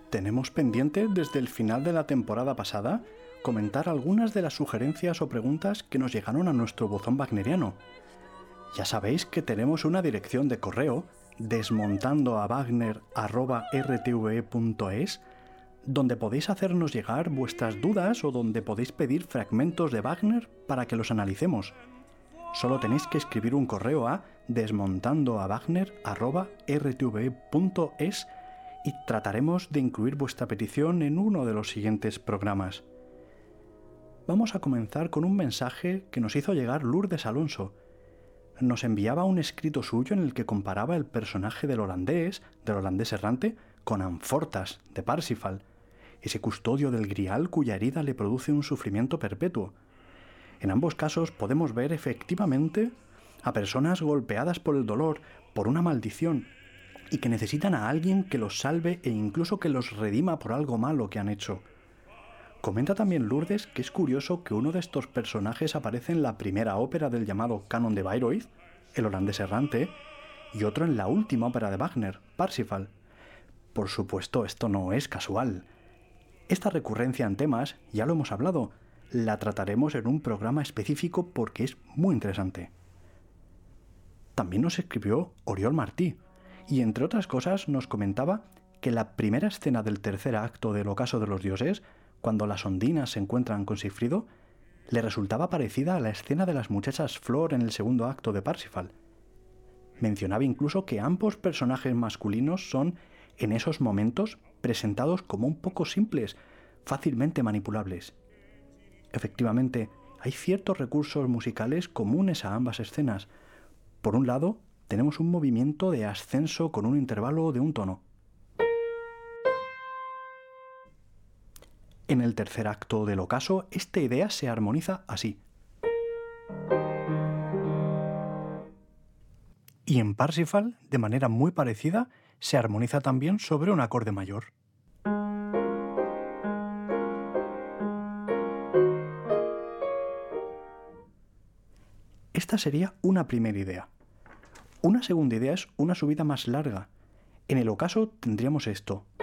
Tenemos pendiente desde el final de la temporada pasada comentar algunas de las sugerencias o preguntas que nos llegaron a nuestro buzón wagneriano. Ya sabéis que tenemos una dirección de correo desmontandoawagner@rtve.es donde podéis hacernos llegar vuestras dudas o donde podéis pedir fragmentos de Wagner para que los analicemos. Solo tenéis que escribir un correo a desmontandoawagner@rtve.es y trataremos de incluir vuestra petición en uno de los siguientes programas. Vamos a comenzar con un mensaje que nos hizo llegar Lourdes Alonso. Nos enviaba un escrito suyo en el que comparaba el personaje del holandés errante, con Amfortas, de Parsifal, ese custodio del Grial cuya herida le produce un sufrimiento perpetuo. En ambos casos podemos ver efectivamente a personas golpeadas por el dolor, por una maldición, y que necesitan a alguien que los salve e incluso que los redima por algo malo que han hecho. Comenta también Lourdes que es curioso que uno de estos personajes aparece en la primera ópera del llamado Canon de Bayreuth, el holandés errante, y otro en la última ópera de Wagner, Parsifal. Por supuesto, esto no es casual. Esta recurrencia en temas, ya lo hemos hablado, la trataremos en un programa específico porque es muy interesante. También nos escribió Oriol Martí, y entre otras cosas nos comentaba que la primera escena del tercer acto del Ocaso de los Dioses, cuando las ondinas se encuentran con Sigfrido, le resultaba parecida a la escena de las muchachas Flor en el segundo acto de Parsifal. Mencionaba incluso que ambos personajes masculinos son, en esos momentos, presentados como un poco simples, fácilmente manipulables. Efectivamente, hay ciertos recursos musicales comunes a ambas escenas. Por un lado, tenemos un movimiento de ascenso con un intervalo de un tono. En el tercer acto del Ocaso, esta idea se armoniza así. Y en Parsifal, de manera muy parecida, se armoniza también sobre un acorde mayor. Esta sería una primera idea. Una segunda idea es una subida más larga. En el Ocaso tendríamos esto.